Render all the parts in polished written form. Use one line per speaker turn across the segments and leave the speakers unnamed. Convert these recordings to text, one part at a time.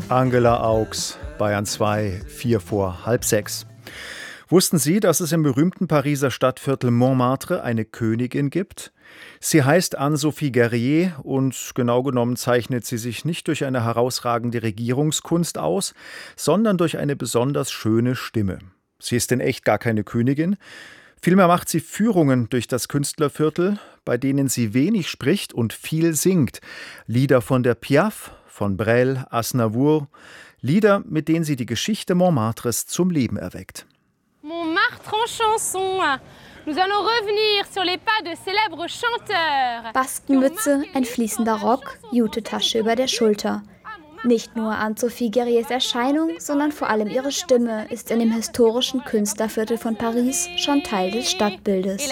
Angela Augs, Bayern 2, 4 vor halb 6. Wussten Sie, dass es im berühmten Pariser Stadtviertel Montmartre eine Königin gibt? Sie heißt Anne-Sophie Guerrier und genau genommen zeichnet sie sich nicht durch eine herausragende Regierungskunst aus, sondern durch eine besonders schöne Stimme. Sie ist in echt gar keine Königin. Vielmehr macht sie Führungen durch das Künstlerviertel, bei denen sie wenig spricht und viel singt. Lieder von der Piaf, von Brel, Aznavour, Lieder, mit denen sie die Geschichte Montmartres zum Leben erweckt.
Montmartre en chanson. Nous allons revenir sur les pas de célèbres chanteurs.
Baskenmütze, ein fließender Rock, Jutetasche über der Schulter. Nicht nur Anne-Sophie Guerriers Erscheinung, sondern vor allem ihre Stimme ist in dem historischen Künstlerviertel von Paris schon Teil des Stadtbildes.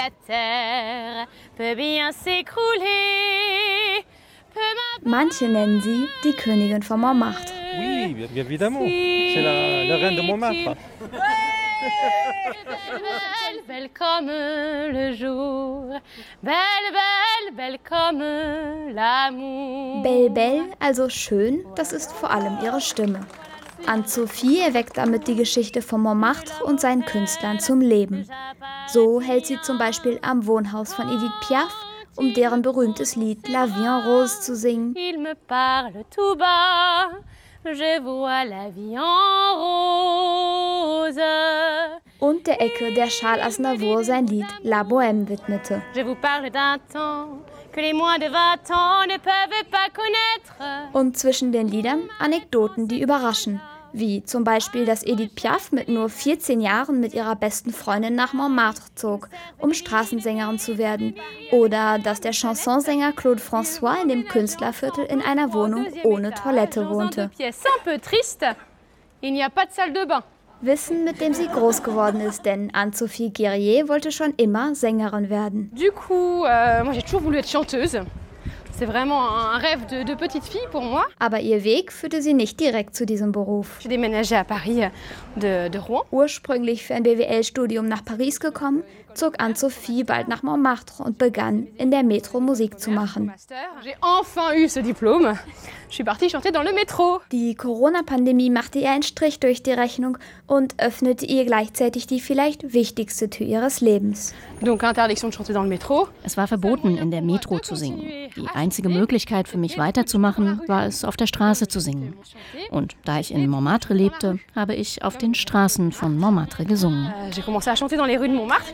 Manche nennen sie die Königin von Montmartre.
Oui, bien évidemment. C'est la reine de Montmartre.
Belle, belle comme le jour, belle, belle, belle comme l'amour.
Belle, belle, also schön, das ist vor allem ihre Stimme. Anne-Sophie erweckt damit die Geschichte von Montmartre und seinen Künstlern zum Leben. So hält sie zum Beispiel am Wohnhaus von Edith Piaf, um deren berühmtes Lied La Vie en Rose zu singen.
Il me parle tout bas, je vois la vie en rose.
Und der Ecke, der Charles Aznavour sein Lied La Bohème widmete.
Je vous parle d'un temps que les moins de 20 ans ne peuvent pas connaître.
Und zwischen den Liedern Anekdoten, die überraschen. Wie zum Beispiel, dass Edith Piaf mit nur 14 Jahren mit ihrer besten Freundin nach Montmartre zog, um Straßensängerin zu werden. Oder dass der Chansonsänger Claude François in dem Künstlerviertel in einer Wohnung ohne Toilette wohnte. Wissen, mit dem sie groß geworden ist, denn Anne-Sophie Guerrier wollte schon immer Sängerin werden.
Du coup, moi j'ai toujours voulu être chanteuse. C'est vraiment un rêve de petite fille pour moi.
Aber ihr Weg führte sie nicht direkt zu diesem Beruf.
J'ai déménagé à Paris de Rouen.
Ursprünglich für ein BWL-Studium nach Paris gekommen, zog Anne-Sophie bald nach Montmartre und begann, in der Metro Musik zu machen.
J'ai enfin eu ce diplôme. Je suis partie chanter dans le métro.
Die Corona-Pandemie machte ihr einen Strich durch die Rechnung und öffnete ihr gleichzeitig die vielleicht wichtigste Tür ihres Lebens.
Donc interdiction de chanter dans le métro.
Es war verboten, in der Metro zu singen. Die einzige Möglichkeit für mich weiterzumachen, war es, auf der Straße zu singen. Und da ich in Montmartre lebte, habe ich auf den Straßen von Montmartre gesungen.
J'ai commencé à chanter dans les rues de Montmartre.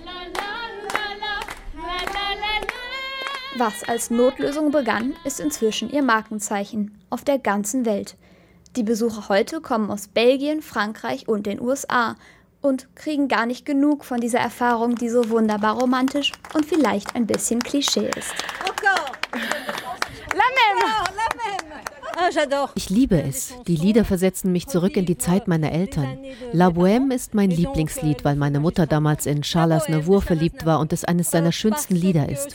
Was als Notlösung begann, ist inzwischen ihr Markenzeichen auf der ganzen Welt. Die Besucher heute kommen aus Belgien, Frankreich und den USA und kriegen gar nicht genug von dieser Erfahrung, die so wunderbar romantisch und vielleicht ein bisschen Klischee ist.
Ich liebe es. Die Lieder versetzen mich zurück in die Zeit meiner Eltern. La Bohème ist mein Lieblingslied, weil meine Mutter damals in Charles Aznavour verliebt war und es eines seiner schönsten Lieder ist.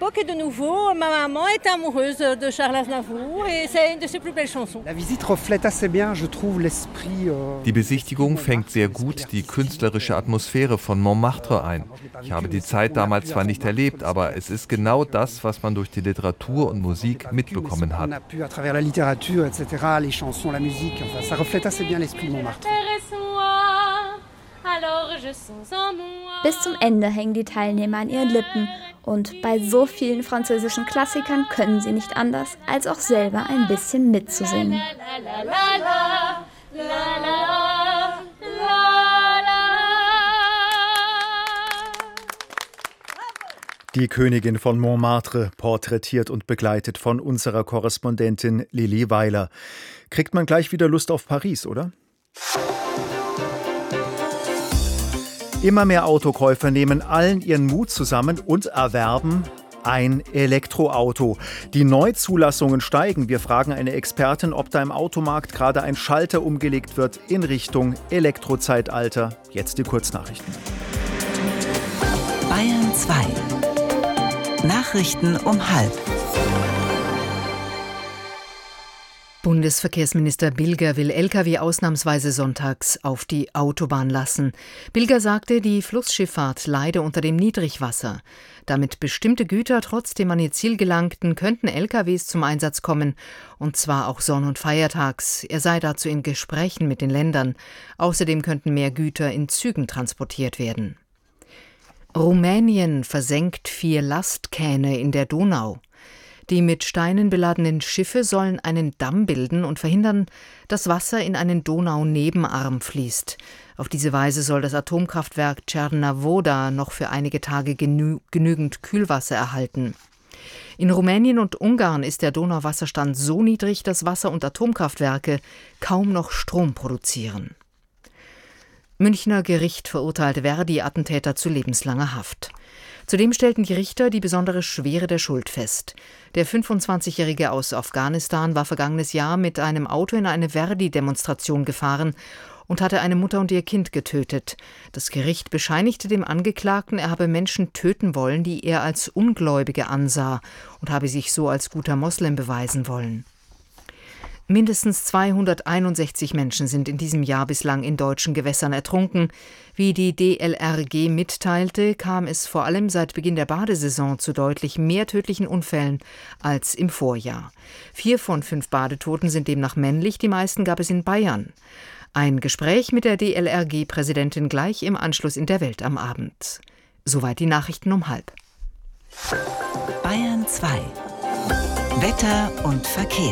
Die Besichtigung fängt sehr gut die künstlerische Atmosphäre von Montmartre ein. Ich habe die Zeit damals zwar nicht erlebt, aber es ist genau das, was man durch die Literatur und Musik mitbekommen hat.
Etc., les chansons, la musique, enfin, ça reflète assez bien l'esprit de Montmartre.
Bis zum Ende hängen die Teilnehmer an ihren Lippen und bei so vielen französischen Klassikern können sie nicht anders, als auch selber ein bisschen mitzusingen.
Die Königin von Montmartre, porträtiert und begleitet von unserer Korrespondentin Lili Weiler. Kriegt man gleich wieder Lust auf Paris, oder? Immer mehr Autokäufer nehmen allen ihren Mut zusammen und erwerben ein Elektroauto. Die Neuzulassungen steigen. Wir fragen eine Expertin, ob da im Automarkt gerade ein Schalter umgelegt wird in Richtung Elektrozeitalter. Jetzt die Kurznachrichten.
Bayern 2. Nachrichten um 12:30. Bundesverkehrsminister Bilger will Lkw ausnahmsweise sonntags auf die Autobahn lassen. Bilger sagte, die Flussschifffahrt leide unter dem Niedrigwasser. Damit bestimmte Güter trotzdem an ihr Ziel gelangten, könnten Lkws zum Einsatz kommen, und zwar auch sonn- und feiertags. Er sei dazu in Gesprächen mit den Ländern. Außerdem könnten mehr Güter in Zügen transportiert werden. Rumänien versenkt 4 Lastkähne in der Donau. Die mit Steinen beladenen Schiffe sollen einen Damm bilden und verhindern, dass Wasser in einen Donaunebenarm fließt. Auf diese Weise soll das Atomkraftwerk Cernavoda noch für einige Tage genügend Kühlwasser erhalten. In Rumänien und Ungarn ist der Donauwasserstand so niedrig, dass Wasser- und Atomkraftwerke kaum noch Strom produzieren. Münchner Gericht verurteilte Verdi-Attentäter zu lebenslanger Haft. Zudem stellten die Richter die besondere Schwere der Schuld fest. Der 25-Jährige aus Afghanistan war vergangenes Jahr mit einem Auto in eine Verdi-Demonstration gefahren und hatte eine Mutter und ihr Kind getötet. Das Gericht bescheinigte dem Angeklagten, er habe Menschen töten wollen, die er als Ungläubige ansah, und habe sich so als guter Moslem beweisen wollen. Mindestens 261 Menschen sind in diesem Jahr bislang in deutschen Gewässern ertrunken. Wie die DLRG mitteilte, kam es vor allem seit Beginn der Badesaison zu deutlich mehr tödlichen Unfällen als im Vorjahr. 4 von 5 Badetoten sind demnach männlich, die meisten gab es in Bayern. Ein Gespräch mit der DLRG-Präsidentin gleich im Anschluss in der Welt am Abend. Soweit die Nachrichten um 12:30.
Bayern 2. Wetter und Verkehr.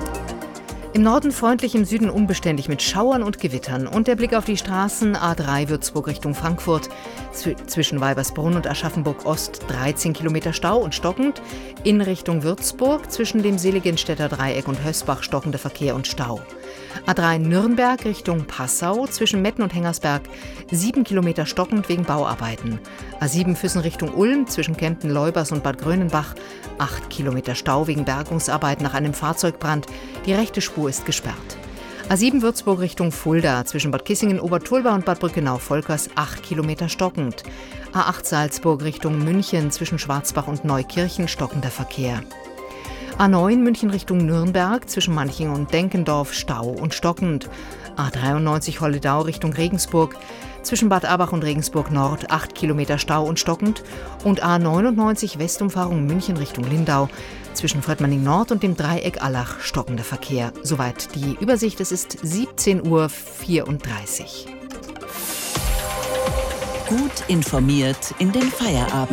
Im Norden freundlich, im Süden unbeständig mit Schauern und Gewittern. Und der Blick auf die Straßen: A3 Würzburg Richtung Frankfurt, zwischen Weibersbrunn und Aschaffenburg Ost 13 Kilometer Stau und stockend. In Richtung Würzburg zwischen dem Seligenstädter Dreieck und Hösbach stockender Verkehr und Stau. A3 Nürnberg Richtung Passau zwischen Metten und Hengersberg 7 Kilometer stockend wegen Bauarbeiten. A7 Füssen Richtung Ulm zwischen Kempten-Leubers und Bad Grönenbach 8 Kilometer Stau wegen Bergungsarbeit nach einem Fahrzeugbrand. Die rechte Spur ist gesperrt. A7 Würzburg Richtung Fulda zwischen Bad Kissingen, Obertulba und Bad Brückenau-Volkers 8 Kilometer stockend. A8 Salzburg Richtung München zwischen Schwarzbach und Neukirchen stockender Verkehr. A9 München Richtung Nürnberg zwischen Manching und Denkendorf Stau und stockend. A93 Holledau Richtung Regensburg zwischen Bad Abach und Regensburg Nord 8 Kilometer Stau und stockend. Und A99 Westumfahrung München Richtung Lindau zwischen Fröttmanning Nord und dem Dreieck Allach stockender Verkehr. Soweit die Übersicht. Es ist 17:34 Uhr.
Gut informiert in den Feierabend.